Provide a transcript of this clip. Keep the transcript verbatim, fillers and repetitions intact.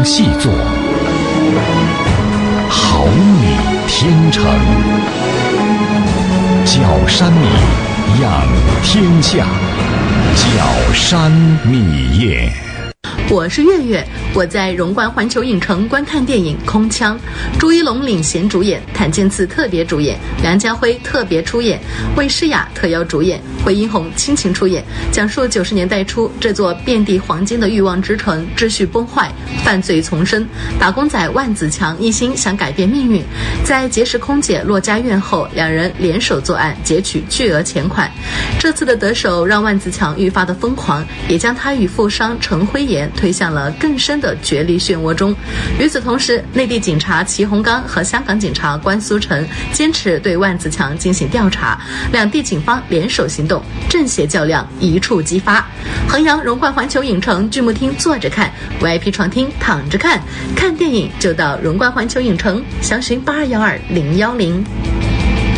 细作，好女天成，角山米养天下，角山米业。 我是月月，我在荣冠环球影城观看电影《空腔》，朱一龙领衔主演，谭健次特别主演，梁家辉特别出演，魏诗雅特邀主演，惠英红亲情出演，讲述九十年代初这座遍地黄金的欲望之城秩序崩坏，犯罪丛生，打工仔万子强一心想改变命运，在结识空姐骆家院后，两人联手作案，劫取巨额钱款。这次的得手让万子强愈发的疯狂，也将他与富商陈辉炎推向了更深的角力漩涡中。与此同时，内地警察齐洪刚和香港警察关苏成坚持对万子强进行调查，两地警方联手行动，正邪较量一触即发。衡阳荣冠环球影城剧目厅坐着看， V I P 床厅躺着看，看电影就到荣冠环球影城，详询八二幺二零幺零。